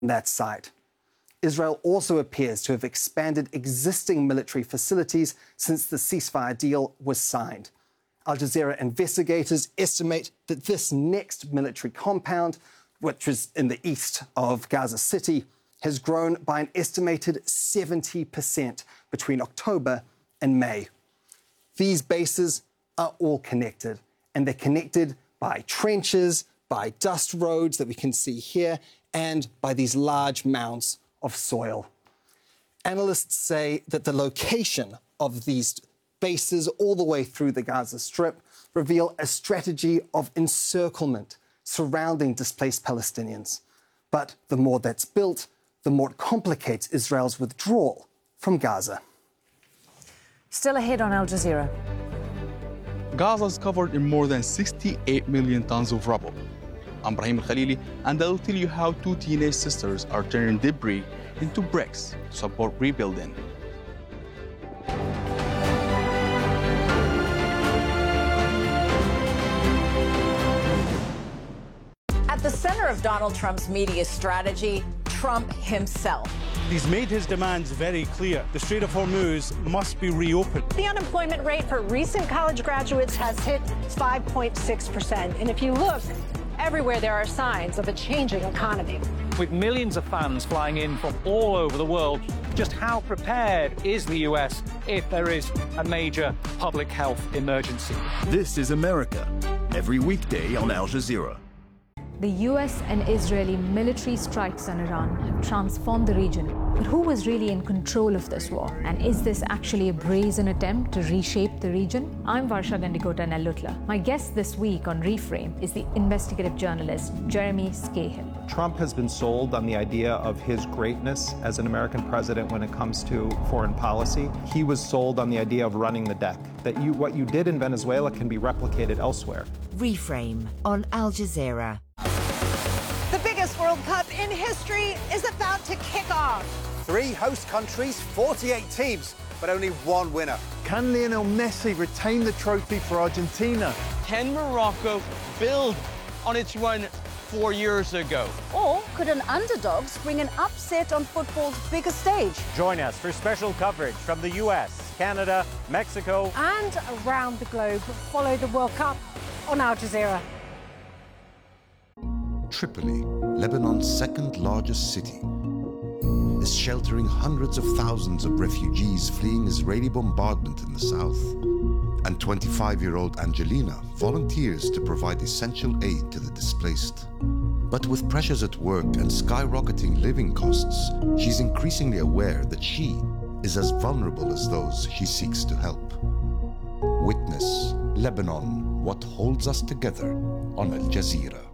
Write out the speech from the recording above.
that site. Israel also appears to have expanded existing military facilities since the ceasefire deal was signed. Al Jazeera investigators estimate that this next military compound, which is in the east of Gaza City, has grown by an estimated 70% between October and May. These bases are all connected, and they're connected by trenches, by dust roads that we can see here, and by these large mounds of soil. Analysts say that the location of these bases all the way through the Gaza Strip reveal a strategy of encirclement surrounding displaced Palestinians. But the more that's built, the more it complicates Israel's withdrawal from Gaza. Still ahead on Al Jazeera. Gaza is covered in more than 68 million tons of rubble. I'm Brahim Al-Khalili, and I'll tell you how two teenage sisters are turning debris into bricks to support rebuilding. At the center of Donald Trump's media strategy, Trump himself. He's made his demands very clear. The Strait of Hormuz must be reopened. The unemployment rate for recent college graduates has hit 5.6%. And if you look, everywhere there are signs of a changing economy. With millions of fans flying in from all over the world, just how prepared is the US if there is a major public health emergency? This is America, every weekday on Al Jazeera. The US and Israeli military strikes on Iran have transformed the region. But who was really in control of this war? And is this actually a brazen attempt to reshape the region? I'm Varsha Gandikota Nellutla. My guest this week on Reframe is the investigative journalist Jeremy Scahill. Trump has been sold on the idea of his greatness as an American president when it comes to foreign policy. He was sold on the idea of running the deck, that what you did in Venezuela can be replicated elsewhere. Reframe on Al Jazeera. The biggest World Cup in history is about to kick off. 3 host countries, 48 teams, but only one winner. Can Lionel Messi retain the trophy for Argentina? Can Morocco build on its run 4 years ago? Or could an underdog spring an upset on football's biggest stage? Join us for special coverage from the US, Canada, Mexico, and around the globe. Follow the World Cup on Al Jazeera. Tripoli, Lebanon's second largest city, is sheltering hundreds of thousands of refugees fleeing Israeli bombardment in the south. And 25-year-old Angelina volunteers to provide essential aid to the displaced. But with pressures at work and skyrocketing living costs, she's increasingly aware that she is as vulnerable as those she seeks to help. Witness Lebanon, what holds us together on Al Jazeera.